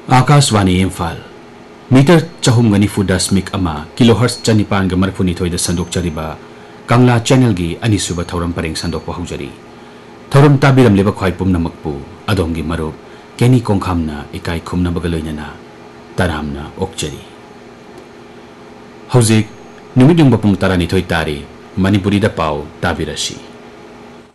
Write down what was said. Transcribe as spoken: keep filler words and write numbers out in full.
Akashvani Imphal metre चहुम गनिफु दशमिक अमा kilohertz चनिपान ग मरफुनिथोइद संदोकचरिबा कंगला चैनल की अनिसुब थौरम परेंग संदोकपा हौजरी थौरम ताबिरमलिबा ख्वाइ पुमनमकपु अदोमगी मरुप केनी कोंखामना इकाई खुमनबग लोइनना तरामना ओकचरी हौजिक नुमिदुंग पुंग तरानिथोइ तारे मणिपुरी दा पाउ ताबिरसी।